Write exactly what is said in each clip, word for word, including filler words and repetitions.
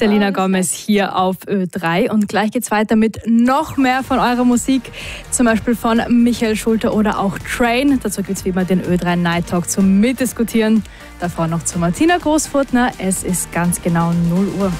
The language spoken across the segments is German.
Selena Gomez hier auf Ö drei. Und gleich geht's weiter mit noch mehr von eurer Musik. Zum Beispiel von Michael Schulte oder auch Train. Dazu gibt's wie immer den Ö drei Night Talk zum Mitdiskutieren. Davor noch zu Martina Großfurtner. Es ist ganz genau null Uhr.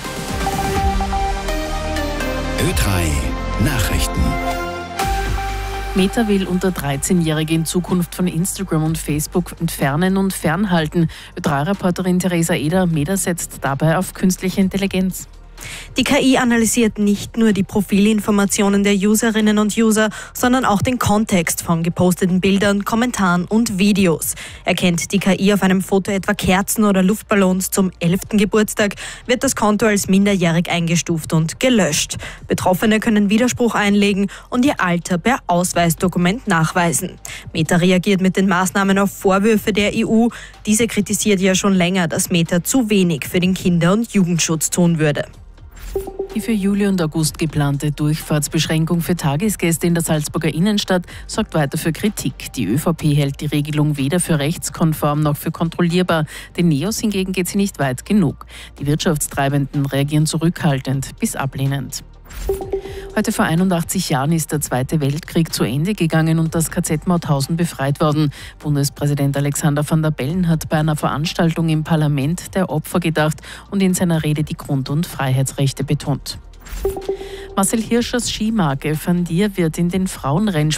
Ö drei Nachrichten. Meta will unter dreizehnjährige in Zukunft von Instagram und Facebook entfernen und fernhalten. Ö drei Reporterin Theresa Eder, Meta setzt dabei auf künstliche Intelligenz. Die K I analysiert nicht nur die Profilinformationen der Userinnen und User, sondern auch den Kontext von geposteten Bildern, Kommentaren und Videos. Erkennt die K I auf einem Foto etwa Kerzen oder Luftballons zum elften Geburtstag, wird das Konto als minderjährig eingestuft und gelöscht. Betroffene können Widerspruch einlegen und ihr Alter per Ausweisdokument nachweisen. Meta reagiert mit den Maßnahmen auf Vorwürfe der E U. Diese kritisiert ja schon länger, dass Meta zu wenig für den Kinder- und Jugendschutz tun würde. Die für Juli und August geplante Durchfahrtsbeschränkung für Tagesgäste in der Salzburger Innenstadt sorgt weiter für Kritik. Die ÖVP hält die Regelung weder für rechtskonform noch für kontrollierbar. Den Neos hingegen geht sie nicht weit genug. Die Wirtschaftstreibenden reagieren zurückhaltend bis ablehnend. Heute vor einundachtzig Jahren ist der Zweite Weltkrieg zu Ende gegangen und das K Z Mauthausen befreit worden. Bundespräsident Alexander Van der Bellen hat bei einer Veranstaltung im Parlament der Opfer gedacht und in seiner Rede die Grund- und Freiheitsrechte betont. Marcel Hirschers Skimarke Van Dier wird in den Frauenrennsport